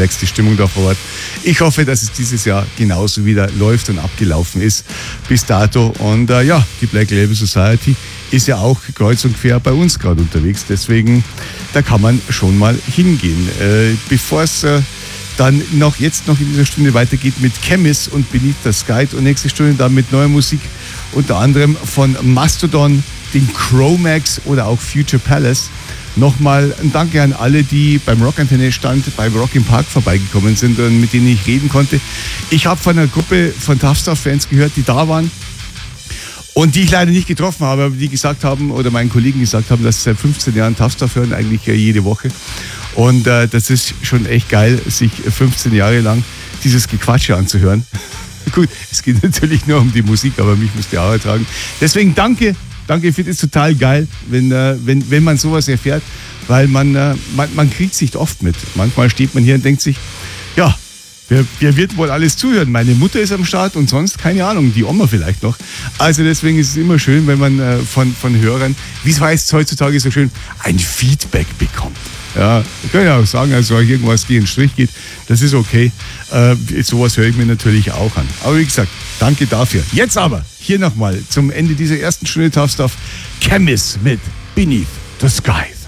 relaxte Stimmung da vor Ort. Ich hoffe, dass es dieses Jahr genauso wieder läuft und abgelaufen ist bis dato. Und die Black Label Society ist ja auch kreuz und quer bei uns gerade unterwegs. Deswegen, da kann man schon mal hingehen. Bevor es dann jetzt noch in dieser Stunde weitergeht mit Chemis und Beneath the Sky und nächste Stunde dann mit neuer Musik, unter anderem von Mastodon, den Chromax oder auch Future Palace. Nochmal ein Danke an alle, die beim Rockantenne-Stand beim Rock im Park vorbeigekommen sind und mit denen ich reden konnte. Ich habe von einer Gruppe von Tough Stuff-Fans gehört, die da waren und die ich leider nicht getroffen habe, aber die gesagt haben, oder meinen Kollegen gesagt haben, dass sie seit 15 Jahren Tough Stuff hören, eigentlich jede Woche. Und das ist schon echt geil, sich 15 Jahre lang dieses Gequatsche anzuhören. Gut, es geht natürlich nur um die Musik, aber mich muss die auch ertragen. Deswegen danke, ich finde es total geil, wenn man sowas erfährt, weil man kriegt sich oft mit. Manchmal steht man hier und denkt sich, ja, wer wird wohl alles zuhören? Meine Mutter ist am Start und sonst, keine Ahnung, die Oma vielleicht noch. Also deswegen ist es immer schön, wenn man von Hörern, wie es heißt heutzutage so schön, ein Feedback bekommt. Ja, ich kann ja auch sagen, also wenn irgendwas gegen den Strich geht, das ist okay. Sowas höre ich mir natürlich auch an. Aber wie gesagt, danke dafür. Jetzt aber, hier nochmal zum Ende dieser ersten Stunde Tough Stuff, Chemis mit Beneath the Skies.